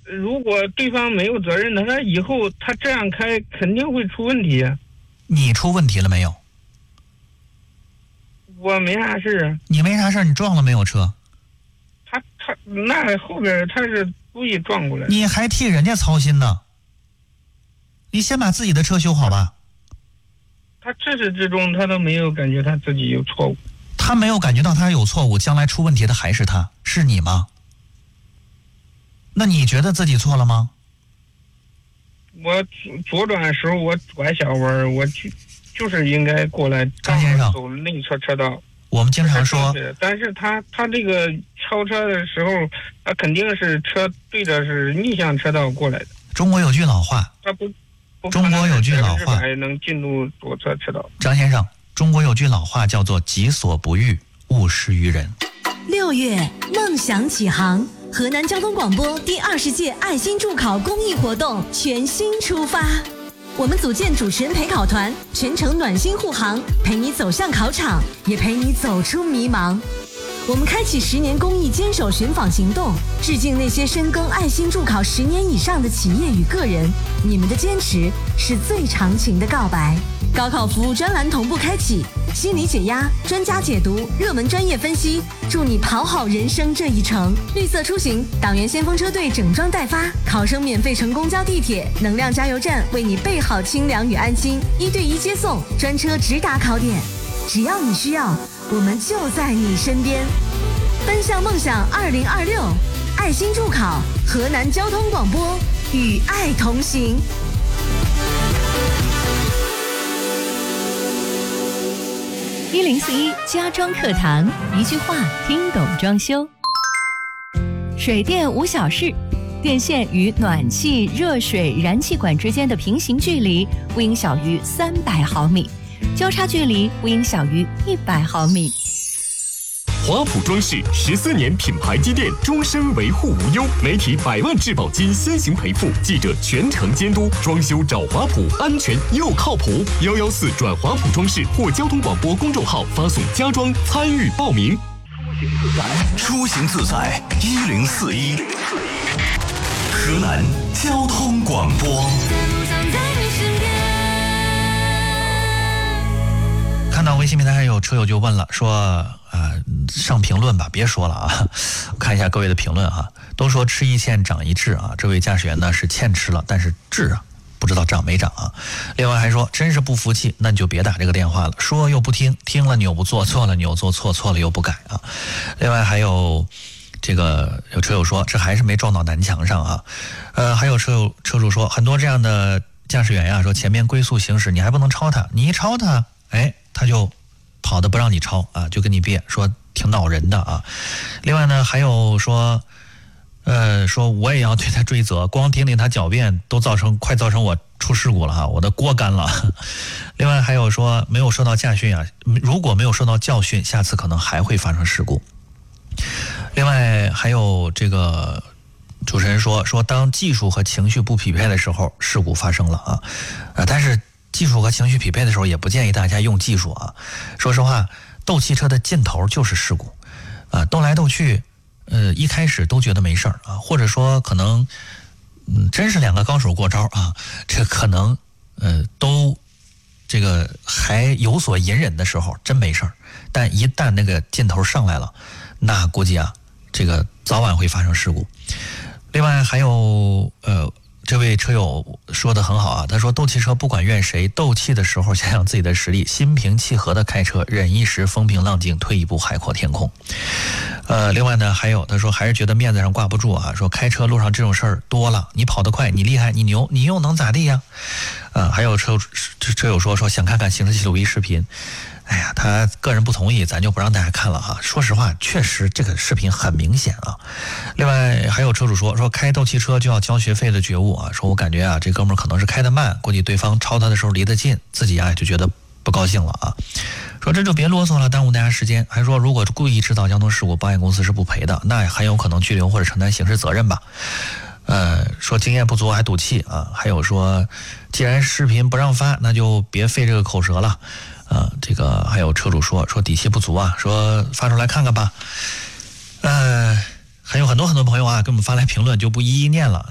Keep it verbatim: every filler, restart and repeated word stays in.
如果对方没有责任的，他以后他这样开肯定会出问题。 你出问题了没有？ 我没啥事啊。 你没啥事，你撞了没有车？ 他他那后边他是故意撞过来的。 你还替人家操心呢？你先把自己的车修好吧。 他至始至终他都没有感觉他自己有错误。 他没有感觉到他有错误，将来出问题的还是他，是你吗？那你觉得自己错了吗？ 我左转的时候我拐小弯，我就就是应该过来张先生走内侧车道。 我们经常说， 但是他他这个超车的时候，他肯定是车对着是逆向车道过来的。 中国有句老话， 他不，不中国有句老话， 还能进入左侧车道。 张先生，中国有句老话叫做“己所不欲，勿施于人”。 六月，梦想启航，河南交通广播第二十届爱心助考公益活动全新出发。我们组建主持人陪考团，全程暖心护航，陪你走向考场，也陪你走出迷茫。我们开启十年公益坚守寻访行动，致敬那些深耕爱心助考十年以上的企业与个人，你们的坚持是最长情的告白。高考服务专栏同步开启，心理解压、专家解读、热门专业分析，助你跑好人生这一程。绿色出行，党员先锋车队整装待发，考生免费乘公交地铁，能量加油站为你备好清凉与安心，一对一接送，专车直达考点。只要你需要，我们就在你身边。奔向梦想二零二六，爱心助考，河南交通广播与爱同行。 一零四一家装课堂，一句话听懂装修。水电无小事，电线与暖气、热水、燃气管之间的平行距离不应小于三百毫米，交叉距离不应小于一百毫米。 华普装饰十四年品牌积淀，终身维护无忧，媒体百万质保金先行赔付，记者全程监督，装修找华普，安全又靠谱。幺幺四转华普装饰或交通广播公众号发送家装参与报名。 出行自在一零四一，河南交通广播。 看到微信平台上有车友就问了，说啊、呃，上评论吧，别说了啊，看一下各位的评论啊，都说吃一堑长一智啊，这位驾驶员呢是堑吃了，但是智啊不知道长没长啊。另外还说真是不服气，那你就别打这个电话了，说又不听，听了你又不做，做了你又做错，错了又不改啊。另外还有这个有车友说这还是没撞到南墙上啊，呃，还有车友车主说很多这样的驾驶员呀、啊，说前面龟速行驶你还不能超他，你一超他，哎。他就跑的不让你超啊，就跟你别说，挺恼人的啊。另外呢，还有说，呃，说我也要对他追责，光听听他狡辩都造成快造成我出事故了哈，我的锅干了。另外还有说没有受到驾训啊，如果没有受到教训，下次可能还会发生事故。另外还有这个主持人说说当技术和情绪不匹配的时候，事故发生了啊，啊，但是。技术和情绪匹配的时候，也不建议大家用技术啊。说实话，斗汽车的尽头就是事故，啊，斗来斗去，呃，一开始都觉得没事儿啊，或者说可能，嗯，真是两个高手过招啊，这可能，呃，都这个还有所隐忍的时候，真没事儿。但一旦那个劲头上来了，那估计啊，这个早晚会发生事故。另外还有，呃。这位车友说的很好啊，他说斗汽车不管怨谁，斗气的时候想想自己的实力，心平气和的开车，忍一时风平浪静，退一步海阔天空。呃，另外呢，还有他说还是觉得面子上挂不住啊，说开车路上这种事儿多了，你跑得快，你厉害，你牛，你又能咋地呀？啊、呃，还有车车友说说想看看行车记录仪视频。哎呀，他个人不同意，咱就不让大家看了哈。说实话，确实这个视频很明显啊。另外还有车主说说开斗气车就要交学费的觉悟啊，说我感觉啊这哥们儿可能是开得慢，估计对方超他的时候离得近，自己啊就觉得不高兴了啊。说这就别啰嗦了，耽误大家时间。还说如果故意制造交通事故，保险公司是不赔的，那很有可能拘留或者承担刑事责任吧。呃，说经验不足还赌气啊，还有说既然视频不让发，那就别费这个口舌了。啊，这个还有车主说说底气不足啊，说发出来看看吧。呃，还有很多很多朋友啊给我们发来评论，就不一一念了。